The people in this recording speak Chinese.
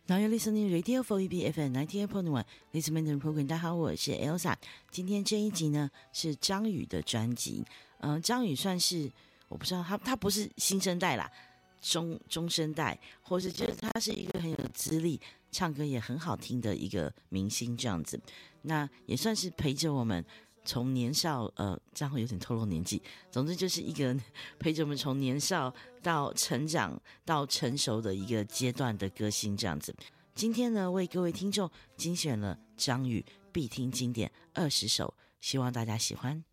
Now you're listening Radio 4EB FM 98.1 Listen Mentoring Program。 大家好，我是 Elsa。 今天这一集呢是张宇的专辑。张宇算是我不知道他不是新生代啦，中生代，或是就是他是一个很有资历，唱歌也很好听的一个明星这样子。那也算是陪着我们从年少这样会有点透露年纪，总之就是一个陪着我们从年少到成长到成熟的一个阶段的歌星这样子。今天呢为各位听众精选了张宇必听经典20首，希望大家喜欢。